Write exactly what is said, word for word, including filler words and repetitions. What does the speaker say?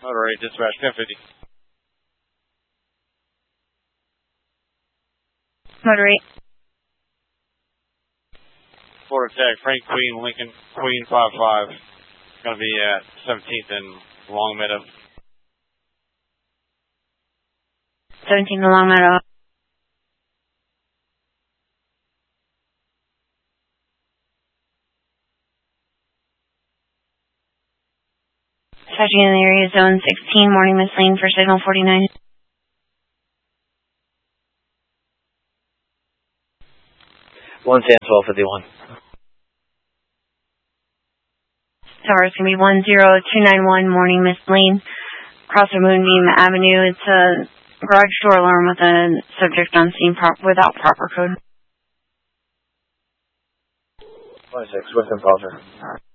Motor eight, dispatch ten fifty. Motor eight. Florida Tech, Frank Queen, Lincoln, Queen five five. It's going to be at seventeenth and Long Meadow. seventeenth and Long Meadow. Dispatching in the area zone sixteen, morning Miss Lane for signal forty-nine. one ten twelve fifty-one. Tower is going to be one zero two nine one, morning Miss Lane, across the Moonbeam Avenue. It's a garage door alarm with a subject on scene prop without proper code. twenty-six, Winston Foster.